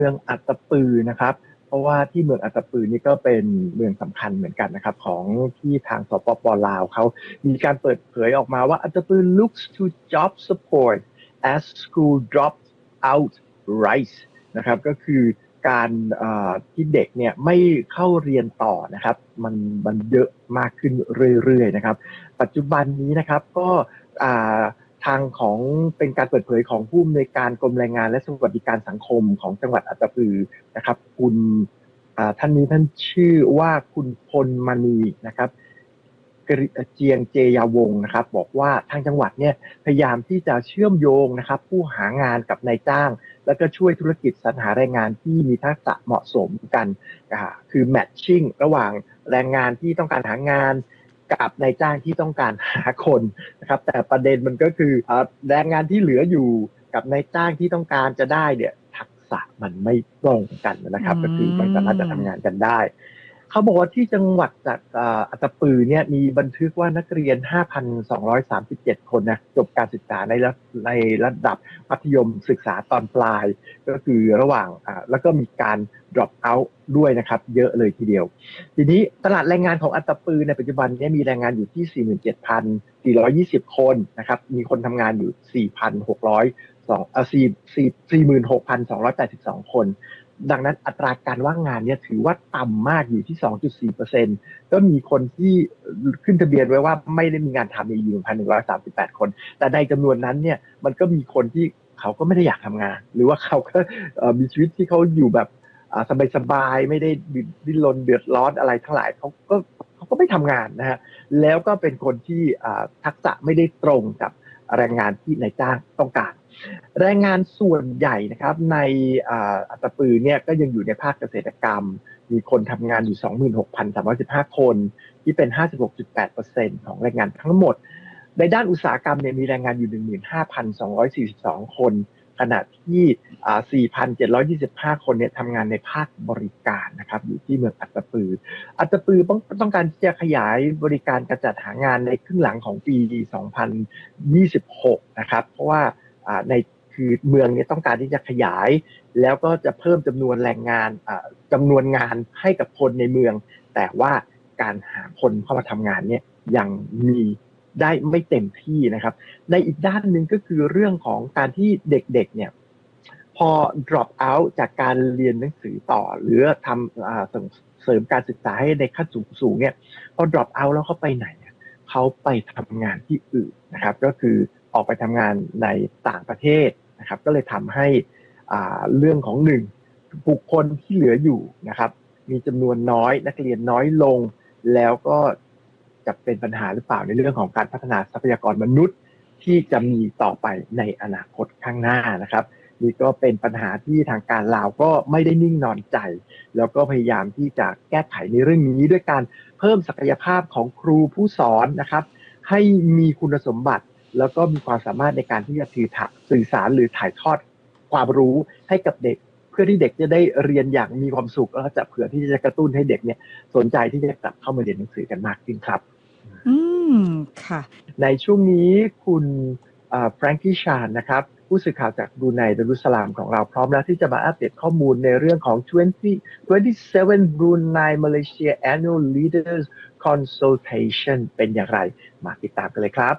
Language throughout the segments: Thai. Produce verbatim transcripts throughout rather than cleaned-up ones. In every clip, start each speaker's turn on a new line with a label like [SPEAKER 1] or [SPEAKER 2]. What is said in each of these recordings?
[SPEAKER 1] เมืองอัตตปือนะครับเพราะว่าที่เมืองอัตตปือนี่ก็เป็นเมืองสำคัญเหมือนกันนะครับของที่ทางสปป.ลาวเขามีการเปิดเผยออกมาว่าอัตตปือ looks to job support as school drops out rise นะครับก็คือการที่เด็กเนี่ยไม่เข้าเรียนต่อนะครับมันมันเยอะมากขึ้นเรื่อยๆนะครับปัจจุบันนี้นะครับก็ทางของเป็นการเปิดเผยของผู้อำนวยการกรมแรงงานและสวัสดิการสังคมของจังหวัดอัตตปือนะครับคุณท่านนี้ท่านชื่อว่าคุณพลมณีนะครับเจียงเจยาวงศ์นะครับบอกว่าทางจังหวัดเนี่ยพยายามที่จะเชื่อมโยงนะครับผู้หางานกับนายจ้างแล้วก็ช่วยธุรกิจสรรหาแรงงานที่มีทักษะเหมาะสมกันคือแมทชิ่งระหว่างแรงงานที่ต้องการหางานกับนายจ้างที่ต้องการหาคนนะครับแต่ประเด็นมันก็คือแรงงานที่เหลืออยู่กับนายจ้างที่ต้องการจะได้เนี่ยทักษะมันไม่ตรงกันนะครับก็คือไม่สามารถจะทำงานกันได้เขาบอกว่าที่จังหวัดจากอัตตปือเนี่ยมีบันทึกว่านักเรียน ห้าพันสองร้อยสามสิบเจ็ด คนนะจบการศึกษาในในระดับมัธยมศึกษาตอนปลายก็คือระหว่างแล้วก็มีการ drop out ด้วยนะครับเยอะเลยทีเดียวทีนี้ตลาดแรงงานของอัตตปือในปัจจุบันนี้มีแรงงานอยู่ที่ สี่หมื่นเจ็ดพันสี่ร้อยยี่สิบ คนนะครับมีคนทำงานอยู่ สี่พันหกร้อยสอง เอ่อ สี่หมื่นหกพันสองร้อยแปดสิบสอง คนดังนั้นอัตราการว่างงานเนี่ยถือว่าต่ำมากอยู่ที่ สองจุดสี่เปอร์เซ็นต์ ก็มีคนที่ขึ้นทะเบียนไว้ว่าไม่ได้มีงานทำอยู่ หนึ่งพันหนึ่งร้อยสามสิบแปด คนแต่ในจำนวนนั้นเนี่ยมันก็มีคนที่เขาก็ไม่ได้อยากทำงานหรือว่าเขาก็มีชีวิตที่เขาอยู่แบบสบายๆไม่ได้ดิ้นรนเดือดร้อนอะไรทั้งหลายเขาก็เขาก็ไม่ทำงานนะฮะแล้วก็เป็นคนที่ทักษะไม่ได้ตรงกับแรงงานที่นายจ้างต้องการแรงงานส่วนใหญ่นะครับในอัตตปือเนี่ยก็ยังอยู่ในภาคเกษตรกรรมมีคนทำงานอยู่ สองหมื่นหกพันสามร้อยสิบห้า คนที่เป็น ห้าสิบหกจุดแปดเปอร์เซ็นต์ ของแรงงานทั้งหมดในด้านอุตสาหกรรมเนี่ยมีแรงงานอยู่ หนึ่งหมื่นห้าพันสองร้อยสี่สิบสอง คนขณะที่ สี่พันเจ็ดร้อยยี่สิบห้า คนเนี่ยทำงานในภาคบริการนะครับอยู่ที่เมืองอัตตปืออัตตปือต้องต้องการที่จะขยายบริการการจัดหางานในครึ่งหลังของปีสองพันยี่สิบหกนะครับเพราะว่าในคือเมืองนี้ต้องการที่จะขยายแล้วก็จะเพิ่มจำนวนแรงงานจำนวนงานให้กับคนในเมืองแต่ว่าการหาคนเข้ามาทำงานเนี่ยยังมีได้ไม่เต็มที่นะครับในอีกด้านหนึ่งก็คือเรื่องของการที่เด็กๆเนี่ยพอ drop out จากการเรียนหนังสือต่อหรือทำส่งเสริมการศึกษาให้ในขั้นสูงๆเนี่ยพอ drop out แล้วเขาไปไหนเขาไปทำงานที่อื่นนะครับก็คือออกไปทำงานในต่างประเทศนะครับก็เลยทำให้เรื่องของหนึ่งบุคคลที่เหลืออยู่นะครับมีจำนวนน้อยนักเรียนน้อยลงแล้วก็จะเป็นปัญหาหรือเปล่าในเรื่องของการพัฒนาทรัพยากรมนุษย์ที่จะมีต่อไปในอนาคตข้างหน้านะครับนี่ก็เป็นปัญหาที่ทางการลาวก็ไม่ได้นิ่งนอนใจแล้วก็พยายามที่จะแก้ไขในเรื่องนี้ด้วยการเพิ่มศักยภาพของครูผู้สอนนะครับให้มีคุณสมบัติแล้วก็มีความสามารถในการที่จะสื่อสารหรือถ่ายทอดความรู้ให้กับเด็กเพื่อที่เด็กจะได้เรียนอย่างมีความสุขแล้วก็จะเผื่อที่จะกระตุ้นให้เด็กเนี่ยสนใจที่จะกลับเข้ามาเรียนหนังสือกันมากขึ้นครับ
[SPEAKER 2] อืมค่ะใน
[SPEAKER 1] ช่วงนี้คุณแฟรงกี้ชานนะครับผู้สื่อข่าวจากบรูไนดารุสสลามของเราพร้อมแล้วที่จะมาอัปเดตข้อมูลในเรื่องของยี่สิบ ยี่สิบเจ็ด Brunei Malaysia Annual Leaders Consultation เป็นอย่างไรมาติดตามกันเลยครับ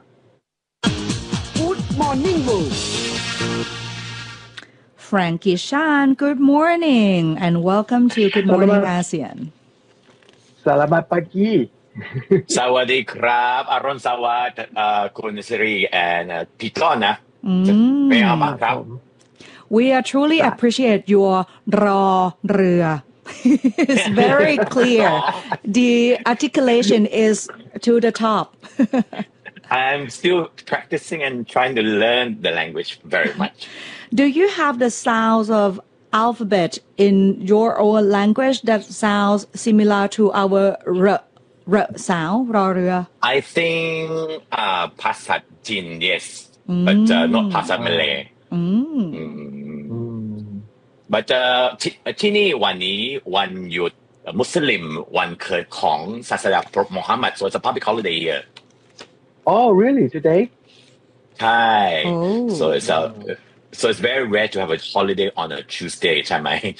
[SPEAKER 3] Good Morning Mood
[SPEAKER 2] Frankie Shan, good morning and welcome to Good Morning ASEAN.
[SPEAKER 1] Selamat pagi.
[SPEAKER 4] สวัสดีครับอรุณสวัสดิ์คุณสิริ and พี่ต้นนะเป็นยังไงบ้างครับ
[SPEAKER 2] We are truly appreciate your รอเรือ It's very clear. The articulation is to the top.
[SPEAKER 4] I'm still practicing and trying to learn the language very much.
[SPEAKER 2] Do you have the sounds of alphabet in your own language that sounds similar to our r, r sound, รอเรือ
[SPEAKER 4] I think uh, ภาษาจีน yes, mm. but uh, not ภาษา Malay.
[SPEAKER 2] Mm.
[SPEAKER 4] Mm. But uh, ที่นี่วันนี้วันหยุดมุสลิมวันเกิดของศาสดาพระมุฮัมมัด so it's a public holiday here.
[SPEAKER 1] Oh, really? Today?
[SPEAKER 4] ใช่
[SPEAKER 2] oh.
[SPEAKER 4] so it's a So it's very rare to have a holiday on a Tuesday ใช่ไหม